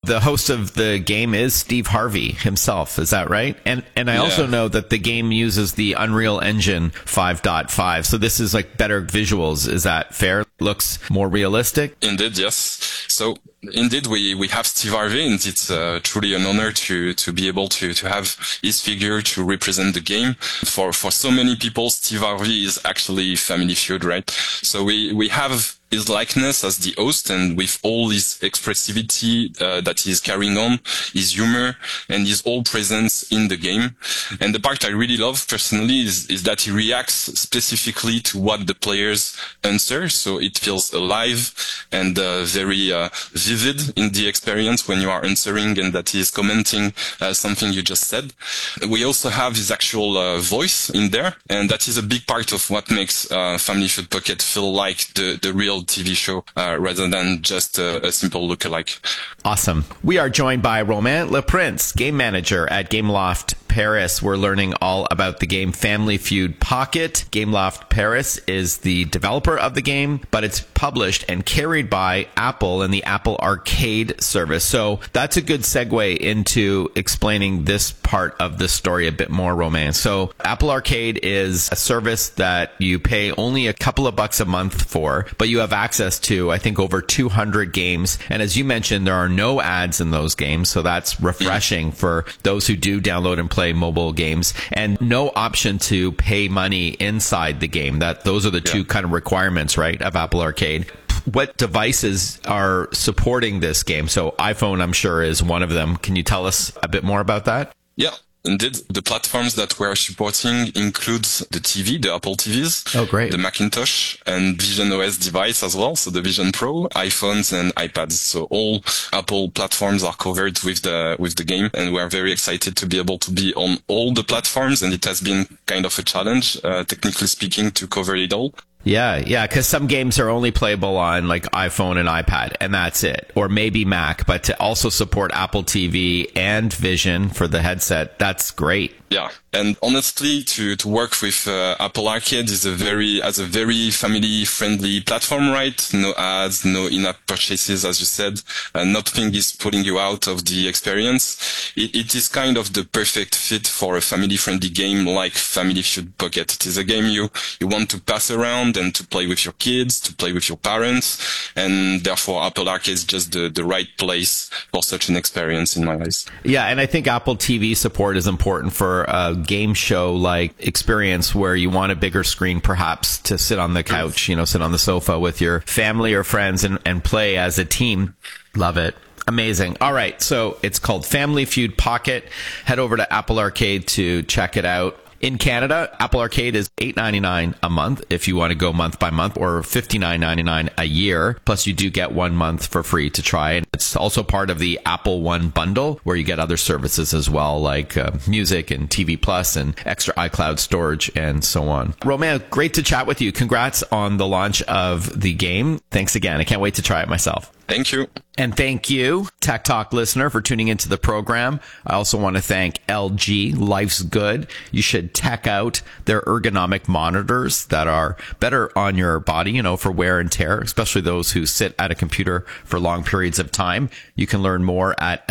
the host of the game is Steve Harvey himself. Is that right? And I also know that the game uses the Unreal Engine 5.5. So this is like better visuals. Is that fair? Looks more realistic? Indeed, yes. So indeed, we have Steve Harvey, and it's truly an honor to be able to have his figure to represent the game. For so many people, Steve Harvey is actually Family Feud, right? So we have his likeness as the host, and with all his expressivity that he's carrying on, his humor, and his whole presence in the game. And the part I really love personally is that he reacts specifically to what the players answer, so it feels alive and very vivid in the experience when you are answering and that he is commenting something you just said. We also have his actual voice in there, and that is a big part of what makes Family Feud Pocket feel like the real TV show rather than just a simple lookalike. Awesome. We are joined by Romain Leprince, game manager at Gameloft Paris. We're learning all about the game Family Feud Pocket. Gameloft Paris is the developer of the game, but it's published and carried by Apple and the Apple Arcade service. So that's a good segue into explaining this part of the story a bit more, Romain. So Apple Arcade is a service that you pay only a couple of bucks a month for, but you have access to, I think, over 200 games. And as you mentioned, there are no ads in those games. So that's refreshing for those who do download and play mobile games, and no option to pay money inside the game. Those are the two kind of requirements, right, of Apple Arcade. What devices are supporting this game? So iPhone, I'm sure, is one of them. Can you tell us a bit more about that? Yeah. Indeed, the platforms that we're supporting includes the TV, the Apple TVs, oh, great, the Macintosh and Vision OS device as well. So the Vision Pro, iPhones and iPads. So all Apple platforms are covered with the game, and we're very excited to be able to be on all the platforms. And it has been kind of a challenge, technically speaking, to cover it all. Yeah, because some games are only playable on like iPhone and iPad, and that's it. Or maybe Mac, but to also support Apple TV and Vision for the headset, that's great. Yeah, and honestly, to work with Apple Arcade is a very family-friendly platform, right? No ads, no in-app purchases, as you said. Nothing is pulling you out of the experience. It is kind of the perfect fit for a family-friendly game like Family Feud Pocket. It is a game you want to pass around and to play with your kids, to play with your parents, and therefore Apple Arcade is just the right place for such an experience in my eyes. Yeah, and I think Apple TV support is important for a game show like experience where you want a bigger screen perhaps to sit on the couch, sit on the sofa with your family or friends and play as a team. Love it. Amazing. All right, so it's called Family Feud Pocket. Head over to Apple Arcade to check it out. In Canada, Apple Arcade is $8.99 a month if you want to go month by month, or $59.99 a year. Plus, you do get 1 month for free to try. And it's also part of the Apple One bundle, where you get other services as well, like music and TV Plus and extra iCloud storage and so on. Romain, great to chat with you. Congrats on the launch of the game. Thanks again. I can't wait to try it myself. Thank you. And thank you, Tech Talk listener, for tuning into the program. I also want to thank LG, Life's Good. You should check out their ergonomic monitors that are better on your body, for wear and tear, especially those who sit at a computer for long periods of time. You can learn more at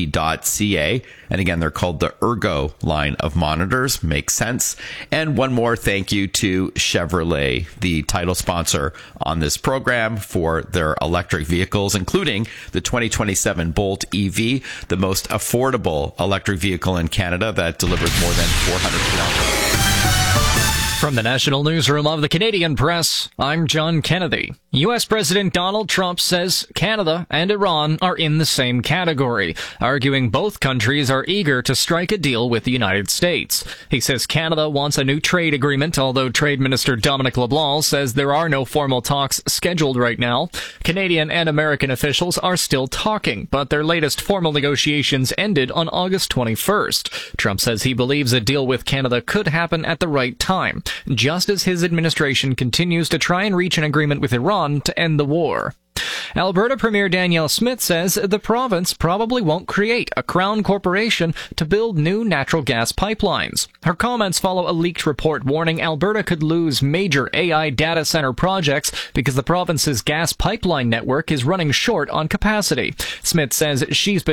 lg.ca. And again, they're called the Ergo line of monitors. Makes sense. And one more thank you to Chevrolet, the title sponsor on this program, for their electric vehicles, including the 2027 Bolt EV, the most affordable electric vehicle in Canada that delivers more than 400 kilometers. From the National Newsroom of the Canadian Press, I'm John Kennedy. U.S. President Donald Trump says Canada and Iran are in the same category, arguing both countries are eager to strike a deal with the United States. He says Canada wants a new trade agreement, although Trade Minister Dominic LeBlanc says there are no formal talks scheduled right now. Canadian and American officials are still talking, but their latest formal negotiations ended on August 21st. Trump says he believes a deal with Canada could happen at the right time, just as his administration continues to try and reach an agreement with Iran to end the war. Alberta Premier Danielle Smith says the province probably won't create a crown corporation to build new natural gas pipelines. Her comments follow a leaked report warning Alberta could lose major AI data center projects because the province's gas pipeline network is running short on capacity. Smith says she's been